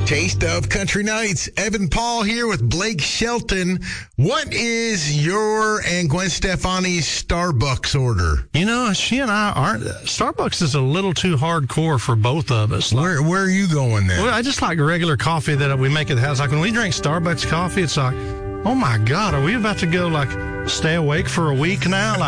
Taste of Country Nights. Evan Paul here with Blake Shelton. What is your and Gwen Stefani's Starbucks order? You know, she and I aren't. Starbucks is a little too hardcore for both of us. Where are you going then? Well, I just like regular coffee that we make at the house. Like when we drink Starbucks coffee, it's like, oh my God, are we about to go stay awake for a week now?